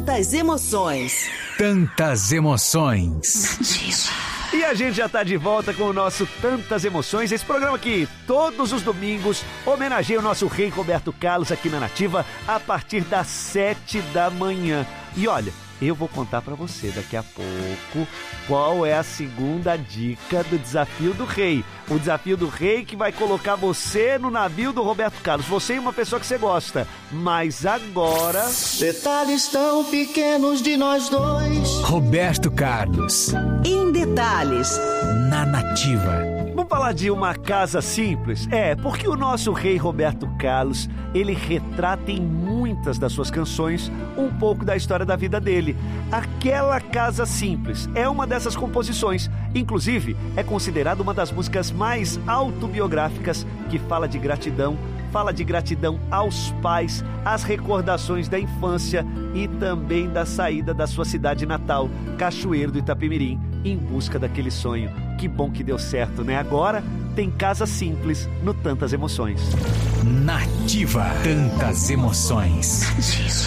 Tantas emoções. Tantas emoções. E a gente já tá de volta com o nosso Tantas Emoções, esse programa que todos os domingos homenageia o nosso rei Roberto Carlos aqui na Nativa a partir das 7 da manhã. E olha, eu vou contar pra você daqui a pouco qual é a segunda dica do Desafio do Rei. O Desafio do Rei que vai colocar você no navio do Roberto Carlos. Você e uma pessoa que você gosta. Mas agora... Detalhes tão pequenos de nós dois. Roberto Carlos. Em detalhes. Na Nativa. Vamos falar de uma casa simples? Porque o nosso rei Roberto Carlos, ele retrata em muitas das suas canções um pouco da história da vida dele. Aquela Casa Simples é uma dessas composições. Inclusive, é considerada uma das músicas mais autobiográficas que fala de gratidão aos pais, às recordações da infância e também da saída da sua cidade natal, Cachoeiro do Itapemirim, em busca daquele sonho. Que bom que deu certo, né? Agora tem Casa Simples no Tantas Emoções. Nativa. Tantas emoções.